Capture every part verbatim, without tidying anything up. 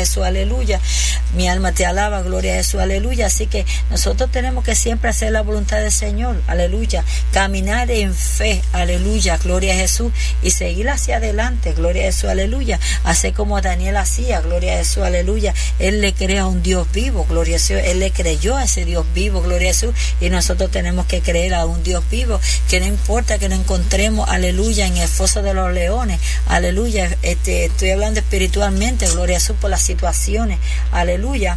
Jesús, aleluya. Mi alma te alaba, gloria a Jesús, aleluya. Así que nosotros tenemos que siempre hacer la voluntad del Señor, aleluya. Caminar en fe, aleluya, gloria a Jesús, y seguir hacia adelante, gloria a Jesús, aleluya. Hacer como Daniel hacía, gloria a Jesús, aleluya. Él le cree a un Dios vivo, gloria a Jesús. Él le creyó a ese Dios vivo, gloria a Jesús. Y nosotros tenemos que creer a un Dios vivo, que no importa que nos encontremos, aleluya, en el foso de los leones, aleluya. Este, estoy hablando espiritualmente, gloria a Jesús, por las situaciones, aleluya,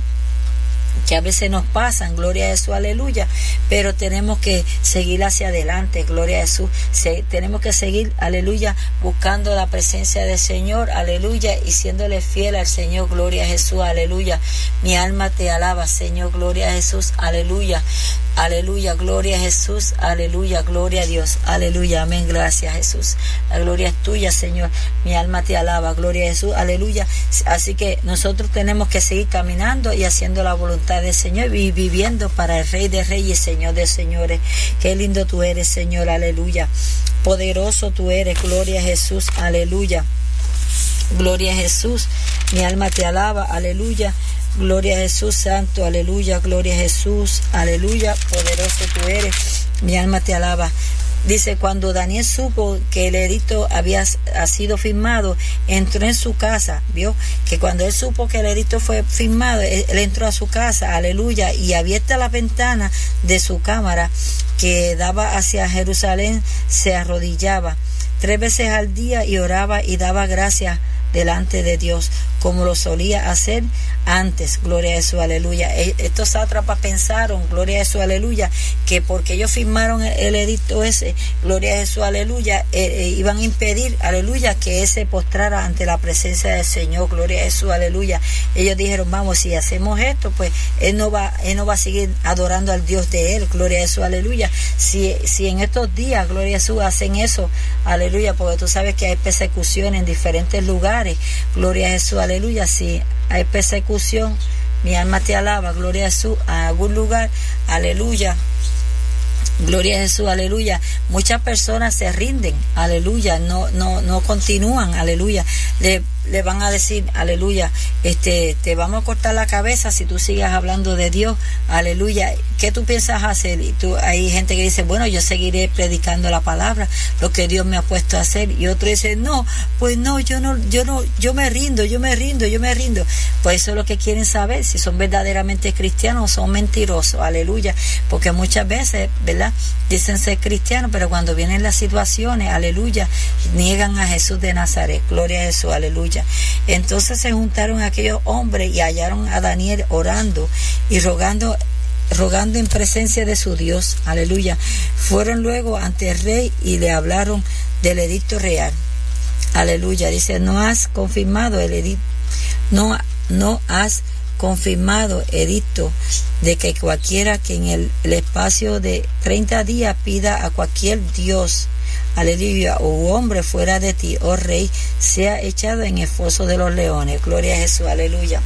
que a veces nos pasan, gloria a Jesús, aleluya, pero tenemos que seguir hacia adelante, gloria a Jesús. Se, tenemos que seguir, aleluya, buscando la presencia del Señor, aleluya, y siéndole fiel al Señor, gloria a Jesús, aleluya. Mi alma te alaba, Señor, gloria a Jesús, aleluya. Aleluya, gloria a Jesús, aleluya, gloria a Dios, aleluya, amén, gracias Jesús. La gloria es tuya, Señor, mi alma te alaba, gloria a Jesús, aleluya. Así que nosotros tenemos que seguir caminando y haciendo la voluntad del Señor y viviendo para el Rey de Reyes, Señor de Señores. Qué lindo tú eres, Señor, aleluya. Poderoso tú eres, gloria a Jesús, aleluya. Gloria a Jesús, mi alma te alaba, aleluya. Gloria a Jesús, santo, aleluya, gloria a Jesús, aleluya, poderoso tú eres, mi alma te alaba. Dice, cuando Daniel supo que el edicto había ha sido firmado, entró en su casa, vio que cuando él supo que el edicto fue firmado, él, él entró a su casa, aleluya, y abierta la ventana de su cámara que daba hacia Jerusalén, se arrodillaba tres veces al día y oraba y daba gracias delante de Dios, como lo solía hacer antes, gloria a Jesús, aleluya. Estos sátrapas pensaron, gloria a Jesús, aleluya, que porque ellos firmaron el edicto ese, gloria a Jesús, aleluya, eh, eh, iban a impedir, aleluya, que él se postrara ante la presencia del Señor, gloria a Jesús, aleluya. Ellos dijeron, vamos, si hacemos esto, pues él no va, él no va a seguir adorando al Dios de él, gloria a Jesús, aleluya. Si, si en estos días, gloria a Jesús, hacen eso, aleluya, porque tú sabes que hay persecución en diferentes lugares, gloria a Jesús, aleluya. Si hay persecución, mi alma te alaba, gloria a Jesús, a algún lugar, aleluya, gloria a Jesús, aleluya. Muchas personas se rinden, aleluya, no, no, no continúan, aleluya. Le, le van a decir, aleluya, este, te vamos a cortar la cabeza si tú sigas hablando de Dios, aleluya. ¿Qué tú piensas hacer? Y tú, hay gente que dice, bueno, yo seguiré predicando la palabra, lo que Dios me ha puesto a hacer. Y otro dice, no, pues no, yo no, yo no, yo me rindo, yo me rindo, yo me rindo. Pues eso es lo que quieren saber, si son verdaderamente cristianos o son mentirosos, aleluya. Porque muchas veces, ¿verdad?, dicen ser cristianos, pero cuando vienen las situaciones, aleluya, niegan a Jesús de Nazaret, gloria a Jesús, aleluya. Entonces se juntaron aquellos hombres y hallaron a Daniel orando y rogando rogando en presencia de su Dios, aleluya. Fueron luego ante el rey y le hablaron del edicto real, aleluya. Dice, no has confirmado el edicto, no, no has confirmado edicto de que cualquiera que en el, el espacio de treinta días pida a cualquier Dios, aleluya, o hombre fuera de ti, oh rey, sea echado en el foso de los leones, gloria a Jesús, aleluya.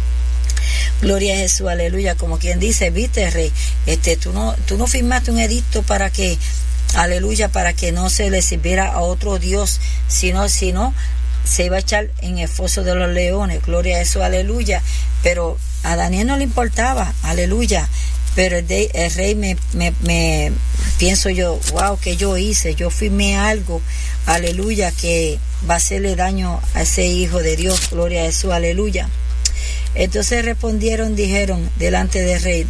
Gloria a Jesús, aleluya. Como quien dice, viste, rey, este, tú no, tú no firmaste un edicto para que, aleluya, para que no se le sirviera a otro Dios, sino, sino se iba a echar en el foso de los leones, gloria a Jesús, aleluya. Pero a Daniel no le importaba, aleluya. Pero el, de, el rey me, me, me pienso yo, wow, que yo hice, yo firmé algo, aleluya, que va a hacerle daño a ese hijo de Dios, gloria a Jesús, aleluya. Entonces respondieron, dijeron delante del rey,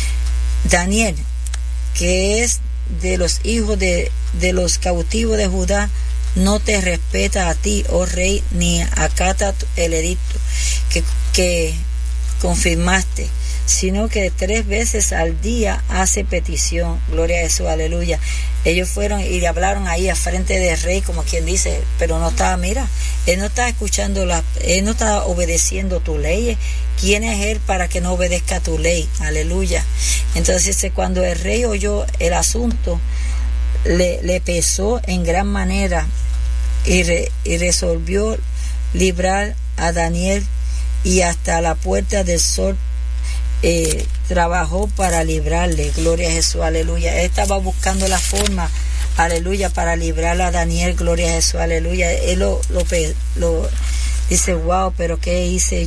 Daniel, que es de los hijos de, de los cautivos de Judá, no te respeta a ti, oh rey, ni acata el edicto que, que confirmaste, sino que tres veces al día hace petición, gloria a Jesús, aleluya. Ellos fueron y le hablaron ahí a frente del rey, como quien dice, pero no estaba, mira, él no está escuchando, la, él no está obedeciendo tu ley. ¿Quién es él para que no obedezca tu ley? Aleluya. Entonces, cuando el rey oyó el asunto, le, le pesó en gran manera y, re, y resolvió librar a Daniel, y hasta la puerta del sol eh, trabajó para librarle, gloria a Jesús, aleluya. Él estaba buscando la forma, aleluya, para librar a Daniel, gloria a Jesús, aleluya. Él lo, lo, lo dice, wow, pero ¿qué hice